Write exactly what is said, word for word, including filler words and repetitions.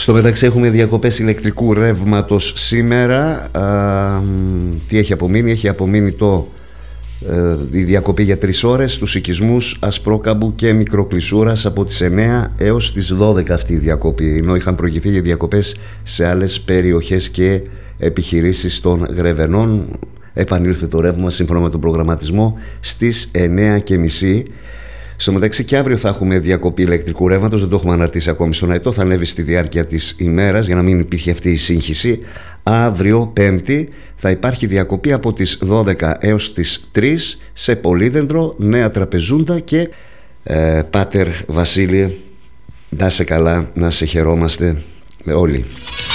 Στο μεταξύ έχουμε διακοπές ηλεκτρικού ρεύματος σήμερα. Α, τι έχει απομείνει? Έχει απομείνει το, ε, η διακοπή για τρεις ώρες στους οικισμούς Ασπρόκαμπου και Μικροκλεισούρας από τις εννέα έως τις δώδεκα αυτή η διακοπή, ενώ είχαν προηγηθεί για διακοπές σε άλλες περιοχές και επιχειρήσεις των Γρεβενών. Επανήλθε το ρεύμα σύμφωνα με τον προγραμματισμό στις εννέα και μισή. Στο μεταξύ και αύριο θα έχουμε διακοπή ηλεκτρικού ρεύματος, δεν το έχουμε αναρτήσει ακόμη στον ΑΕΤΟ, θα ανέβει στη διάρκεια της ημέρας για να μην υπήρχε αυτή η σύγχυση. Αύριο Πέμπτη θα υπάρχει διακοπή από τις δώδεκα έως τις τρεις σε Πολύδεντρο, Νέα Τραπεζούντα και ε, Πάτερ Βασίλη. Να σε καλά, να σε χαιρόμαστε όλοι.